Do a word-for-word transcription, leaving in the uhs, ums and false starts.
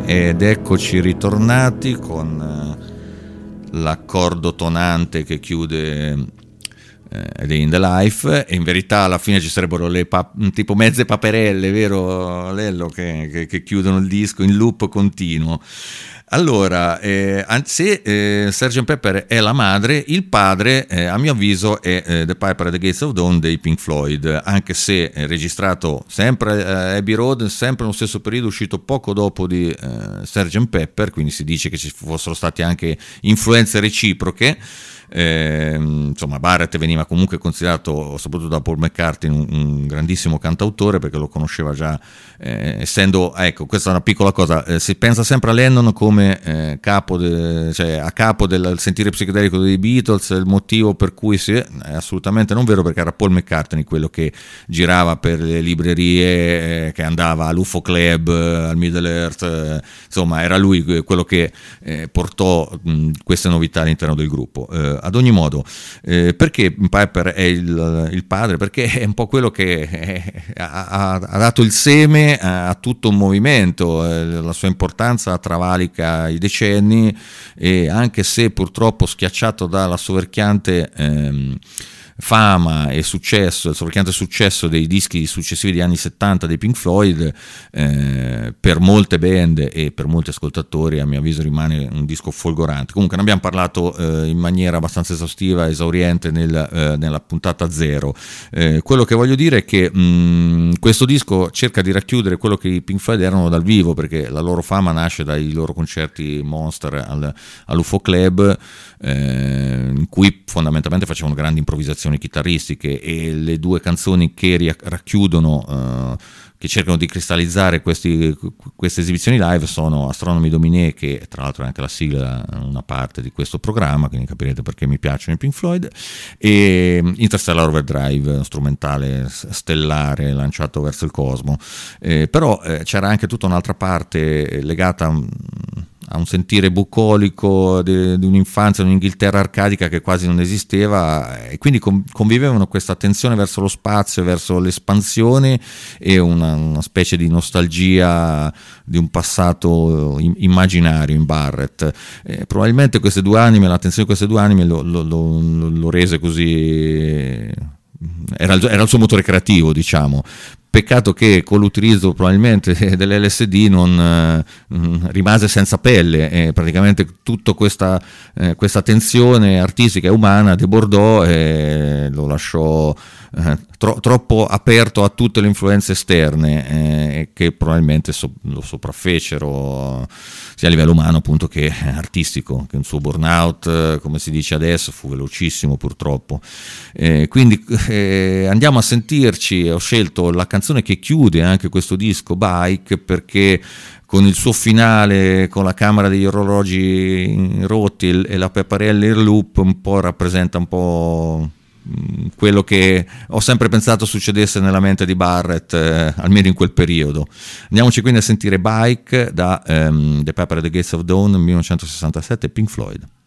Ed eccoci ritornati con eh, l'accordo tonante che chiude eh, Day in the Life, e in verità alla fine ci sarebbero le pa- tipo mezze paperelle, vero Lello, che, che, che chiudono il disco in loop continuo. Allora, eh, se eh, sergeant Pepper è la madre, il padre eh, a mio avviso è eh, The Piper at the Gates of Dawn dei Pink Floyd, anche se è registrato sempre eh, Abbey Road, sempre nello stesso periodo, uscito poco dopo di eh, sergeant Pepper, quindi si dice che ci fossero state anche influenze reciproche. Eh, insomma, Barrett veniva comunque considerato, soprattutto da Paul McCartney, un, un grandissimo cantautore, perché lo conosceva già, eh, essendo, ecco, questa è una piccola cosa, eh, si pensa sempre a Lennon come eh, capo de, cioè a capo del sentire psichedelico dei Beatles, il motivo per cui si, è assolutamente non vero, perché era Paul McCartney quello che girava per le librerie, eh, che andava all'U F O Club, al Middle Earth, eh, insomma era lui quello che eh, portò mh, queste novità all'interno del gruppo. Eh, ad ogni modo, eh, perché Piper è il, il padre? Perché è un po' quello che è, ha, ha dato il seme a, a tutto un movimento, eh, la sua importanza travalica i decenni, e anche se purtroppo schiacciato dalla soverchiante ehm, fama e successo, il soverchiante successo dei dischi successivi degli anni settanta dei Pink Floyd, eh, per molte band e per molti ascoltatori a mio avviso rimane un disco folgorante. Comunque ne abbiamo parlato eh, in maniera abbastanza esaustiva, esauriente nel, eh, nella puntata zero. Eh, quello che voglio dire è che mh, questo disco cerca di racchiudere quello che i Pink Floyd erano dal vivo, perché la loro fama nasce dai loro concerti Monster al, all'U F O Club, eh, in cui fondamentalmente facevano grandi improvvisazioni chitarristiche, e le due canzoni che racchiudono, uh, che cercano di cristallizzare questi, queste esibizioni live sono Astronomy Domine, che tra l'altro è anche la sigla, una parte di questo programma, quindi capirete perché mi piacciono i Pink Floyd, e Interstellar Overdrive, strumentale stellare lanciato verso il cosmo. Eh, però eh, c'era anche tutta un'altra parte legata a a un sentire bucolico di, di un'infanzia, un'Inghilterra arcadica che quasi non esisteva, e quindi convivevano questa tensione verso lo spazio, verso l'espansione, e una, una specie di nostalgia di un passato immaginario in Barrett. Eh, probabilmente queste due anime, la tensione di queste due anime lo, lo, lo, lo rese così, era il, era il suo motore creativo, diciamo. Peccato che con l'utilizzo probabilmente dell'L S D non eh, rimase senza pelle, e praticamente tutta questa, eh, questa tensione artistica e umana debordò e lo lasciò eh, tro- troppo aperto a tutte le influenze esterne, eh, che probabilmente so- lo sopraffecero sia a livello umano appunto che artistico, che un suo burnout, come si dice adesso, fu velocissimo purtroppo. Eh, quindi eh, andiamo a sentirci, ho scelto la canzone che chiude anche questo disco, Bike, perché con il suo finale, con la camera degli orologi rotti e la pepparella in loop, un po' rappresenta un po' quello che ho sempre pensato succedesse nella mente di Barrett, eh, almeno in quel periodo. Andiamoci quindi a sentire Bike da um, The Piper at the Gates of Dawn, millenovecentosessantasette, Pink Floyd.